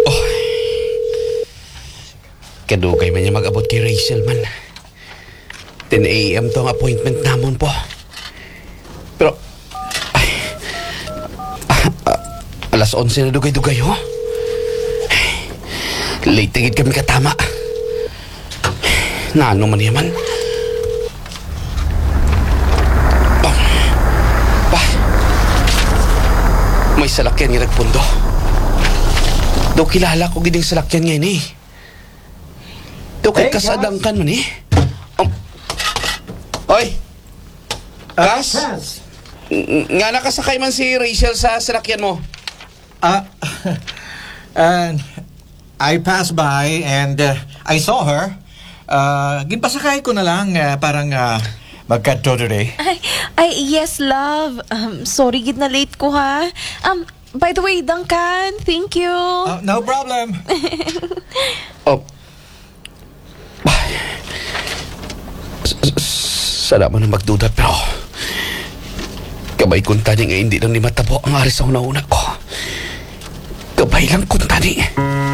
Oh, kadugay man niya mag-abot kay Rachel man. 10 a.m. to ang appointment namon po. Pero, alas 11 na dugay-dugay, ho? Late tigid kami katama. Naano man yaman? May salakyan nga nagpundo. Daw kilala ko giding salakyan ngayon eh. Daw kay kasadangkan man eh. Oy! Kas? Nga nakasakay man si Rachel sa salakyan mo. I passed by and I saw her. Ginpasakay ko na lang parang magkadto today. Ay, yes, love. Sorry, gid na late ko, ha? By the way, Duncan, thank you. No problem. Oh. Sana man ang magduda, pero kabay kong tani nga hindi lang ni matabo ang aris ang nauna ko. Kabay lang kong tani.